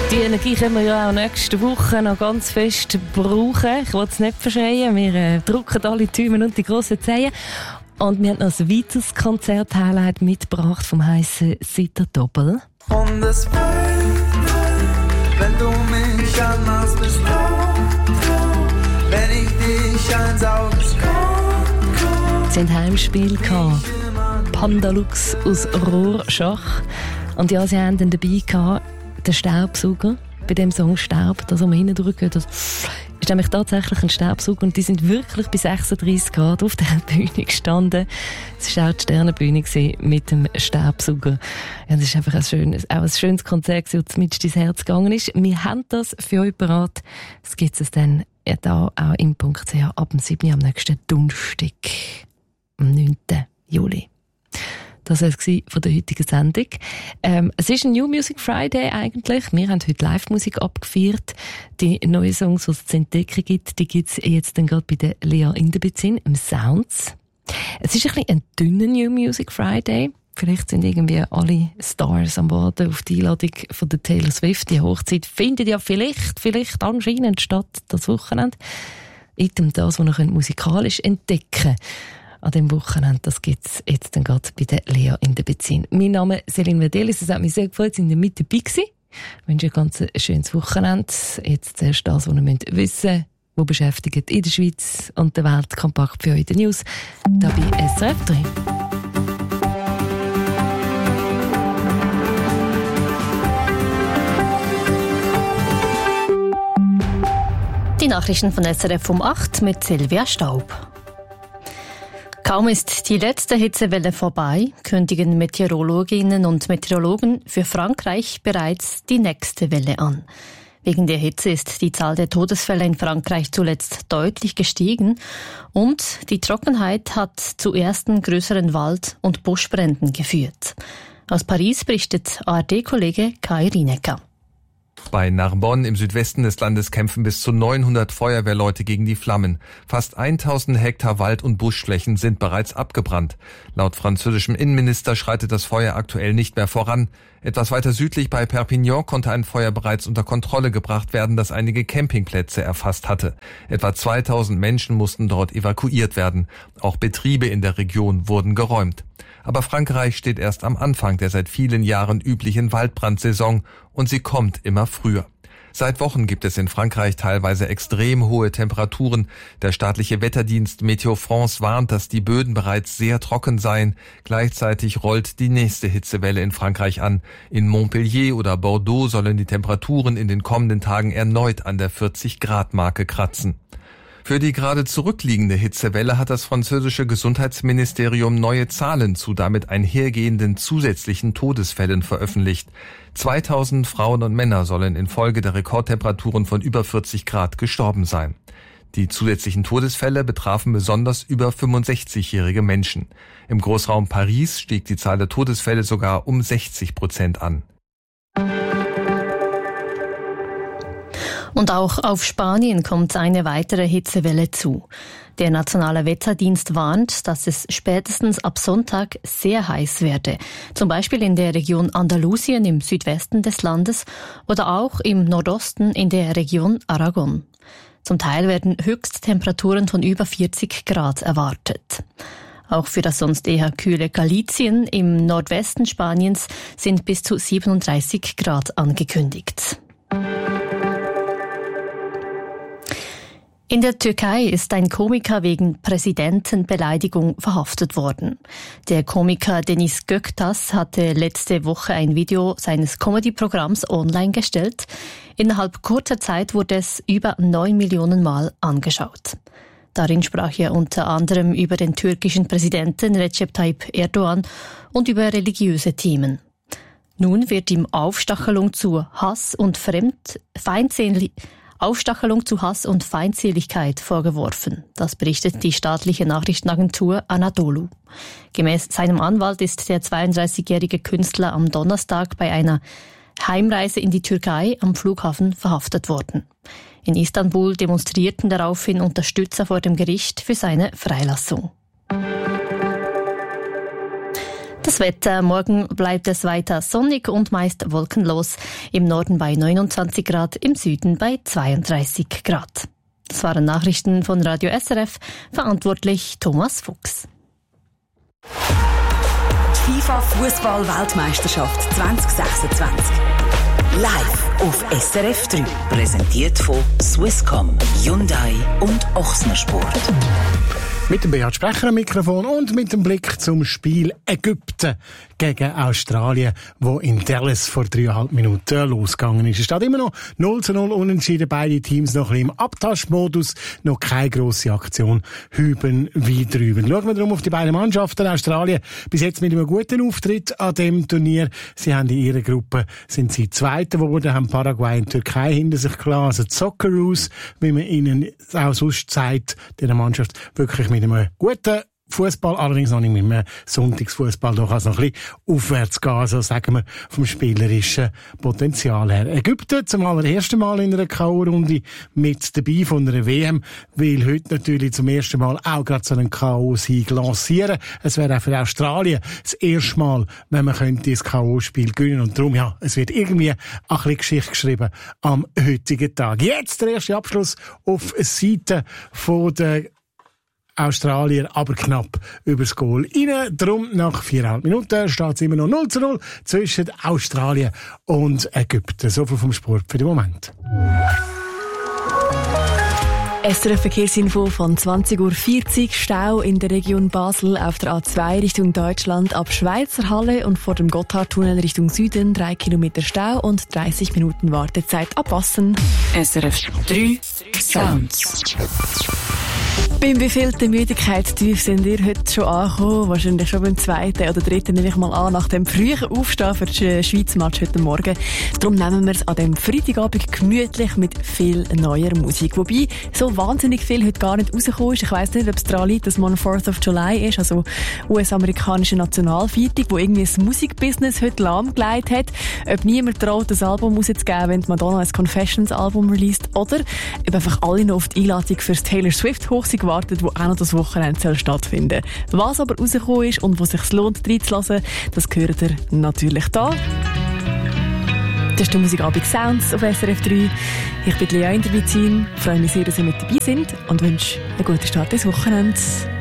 Die Energie können wir ja auch nächste Woche noch ganz fest brauchen. Ich will es nicht verschreien. Wir drücken alle Daumen und die grossen Zehen. Und wir haben noch ein weiteres Konzert-Highlight mitgebracht vom heissen Sitter Doppel. Und es wenn du mich anmachst, bist du, wenn ich dich einsauge, Sie hatten Heimspiel gehabt. Pandalux aus Rorschach. Und ja, sie haben dann dabei gehabt, den Staubsauger. Bei dem Song «Staub», das wir hinten drücken, das ist nämlich tatsächlich ein Staubsauger. Und die sind wirklich bei 36 Grad auf der Bühne gestanden. Es war auch die Sternenbühne mit dem Staubsauger. Ja, das ist einfach auch ein schönes Konzert, das zumindest ins Herz gegangen ist. Wir haben das für euch parat. Das gibt es dann da auch im Punkt ab dem 7. am nächsten Donnerstag, am 9. Juli. Das war es von der heutigen Sendung. Es ist ein New Music Friday eigentlich. Wir haben heute Live-Musik abgefeiert. Die neuen Songs, die es zu entdecken gibt, die gibt es jetzt dann gerade bei der Lea Inderbezin im Sounds. Es ist ein bisschen ein dünner New Music Friday. Vielleicht sind irgendwie alle Stars am Warten auf die Einladung von der Taylor Swift. Die Hochzeit findet ja vielleicht anscheinend statt, das Wochenende. Item das, was ihr musikalisch entdecken könnt. An diesem Wochenende, das gibt es jetzt dann gerade bei der Lea Inderbezin. Mein Name ist Céline Verdelis, es hat mich sehr gefreut, Sie sind mit dabei gewesen. Ich wünsche ein ganz schönes Wochenende. Jetzt zuerst das, was ihr wissen müsst, was beschäftigt in der Schweiz und der Welt. Kompakt für heute News, da bei SRF 3. Die Nachrichten von SRF um 8 mit Silvia Staub. Kaum ist die letzte Hitzewelle vorbei, kündigen Meteorologinnen und Meteorologen für Frankreich bereits die nächste Welle an. Wegen der Hitze ist die Zahl der Todesfälle in Frankreich zuletzt deutlich gestiegen und die Trockenheit hat zu ersten größeren Wald- und Buschbränden geführt. Aus Paris berichtet ARD-Kollege Kai Rienecker. Bei Narbonne im Südwesten des Landes kämpfen bis zu 900 Feuerwehrleute gegen die Flammen. Fast 1000 Hektar Wald- und Buschflächen sind bereits abgebrannt. Laut französischem Innenminister schreitet das Feuer aktuell nicht mehr voran. Etwas weiter südlich bei Perpignan konnte ein Feuer bereits unter Kontrolle gebracht werden, das einige Campingplätze erfasst hatte. Etwa 2000 Menschen mussten dort evakuiert werden. Auch Betriebe in der Region wurden geräumt. Aber Frankreich steht erst am Anfang der seit vielen Jahren üblichen Waldbrandsaison und sie kommt immer früher. Seit Wochen gibt es in Frankreich teilweise extrem hohe Temperaturen. Der staatliche Wetterdienst Météo France warnt, dass die Böden bereits sehr trocken seien. Gleichzeitig rollt die nächste Hitzewelle in Frankreich an. In Montpellier oder Bordeaux sollen die Temperaturen in den kommenden Tagen erneut an der 40-Grad-Marke kratzen. Für die gerade zurückliegende Hitzewelle hat das französische Gesundheitsministerium neue Zahlen zu damit einhergehenden zusätzlichen Todesfällen veröffentlicht. 2000 Frauen und Männer sollen infolge der Rekordtemperaturen von über 40 Grad gestorben sein. Die zusätzlichen Todesfälle betrafen besonders über 65-jährige Menschen. Im Großraum Paris stieg die Zahl der Todesfälle sogar um 60% an. Und auch auf Spanien kommt eine weitere Hitzewelle zu. Der nationale Wetterdienst warnt, dass es spätestens ab Sonntag sehr heiß werde. Zum Beispiel in der Region Andalusien im Südwesten des Landes oder auch im Nordosten in der Region Aragon. Zum Teil werden Höchsttemperaturen von über 40 Grad erwartet. Auch für das sonst eher kühle Galicien im Nordwesten Spaniens sind bis zu 37 Grad angekündigt. In der Türkei ist ein Komiker wegen Präsidentenbeleidigung verhaftet worden. Der Komiker Deniz Göktaş hatte letzte Woche ein Video seines Comedy-Programms online gestellt. Innerhalb kurzer Zeit wurde es über 9 Millionen Mal angeschaut. Darin sprach er unter anderem über den türkischen Präsidenten Recep Tayyip Erdogan und über religiöse Themen. Nun wird ihm Aufstachelung zu Hass und Feindseligkeit vorgeworfen. Das berichtet die staatliche Nachrichtenagentur Anadolu. Gemäß seinem Anwalt ist der 32-jährige Künstler am Donnerstag bei einer Heimreise in die Türkei am Flughafen verhaftet worden. In Istanbul demonstrierten daraufhin Unterstützer vor dem Gericht für seine Freilassung. Das Wetter. Morgen bleibt es weiter sonnig und meist wolkenlos. Im Norden bei 29 Grad, im Süden bei 32 Grad. Das waren Nachrichten von Radio SRF. Verantwortlich Thomas Fuchs. FIFA Fußball-Weltmeisterschaft 2026. Live auf SRF 3. Präsentiert von Swisscom, Hyundai und Ochsner Sport. Mit dem Beat Sprecher am Mikrofon und mit dem Blick zum Spiel Ägypten gegen Australien, wo in Dallas vor 3,5 Minuten losgegangen ist. Es steht immer noch 0:0 unentschieden, beide Teams noch ein bisschen im Abtaschmodus, noch keine grosse Aktion, hüben wie drüben. Schauen wir darum auf die beiden Mannschaften. Australien bis jetzt mit einem guten Auftritt an dem Turnier. Sie haben in ihrer Gruppe, sind sie Zweite geworden, haben Paraguay und Türkei hinter sich gelassen. Also die Socceroos, wie man ihnen auch sonst sagt, dieser Mannschaft wirklich mit einem guten Fußball, allerdings noch nicht mit einem Sonntagsfußball, da kann es noch ein bisschen aufwärts gehen, also sagen wir vom spielerischen Potenzial her. Ägypten zum allerersten Mal in einer K.O.-Runde mit dabei von einer WM, will heute natürlich zum ersten Mal auch gerade so einen K.O.-Sieg lancieren. Es wäre auch für Australien das erste Mal, wenn man könnte das K.O.-Spiel gewinnen und darum, ja, es wird irgendwie ein bisschen Geschichte geschrieben am heutigen Tag. Jetzt der erste Abschluss auf Seite von der Australier, aber knapp übers Goal rein. Drum nach 4,5 Minuten steht es immer noch 0:0 zwischen Australien und Ägypten. So viel vom Sport für den Moment. SRF Verkehrsinfo von 20:40 Uhr. Stau in der Region Basel auf der A2 Richtung Deutschland ab Schweizer Halle und vor dem Gotthardtunnel Richtung Süden 3 Kilometer Stau und 30 Minuten Wartezeit ab Wassen. SRF 3 Sounds. Beim wievielten Müdigkeitstief sind ihr heute schon angekommen? Wahrscheinlich schon beim zweiten oder dritten, nehme ich mal an, nach dem frühen Aufstehen für den Schweiz-Match heute Morgen. Darum nehmen wir es an dem Freitagabend gemütlich mit viel neuer Musik. Wobei so wahnsinnig viel heute gar nicht rausgekommen ist. Ich weiss nicht, ob es daran liegt, dass morgen 4th of July ist, also US-amerikanische Nationalfeiertag, wo irgendwie das Musikbusiness heute lahmgelegt hat. Ob niemand traut, das Album rauszugeben, wenn Madonna ein Confessions-Album released, oder ob einfach alle noch auf die Einladung fürs Taylor Swift-Hochsieg wartet, wo auch noch das Wochenende stattfinden soll. Was aber rausgekommen ist und wo es sich lohnt, reinzulassen, das hört ihr natürlich da. Das ist der Musikabend Sounds auf SRF 3. Ich bin Lea Intervizin, freue mich sehr, dass ihr mit dabei seid und wünsche einen guten Start ins Wochenende.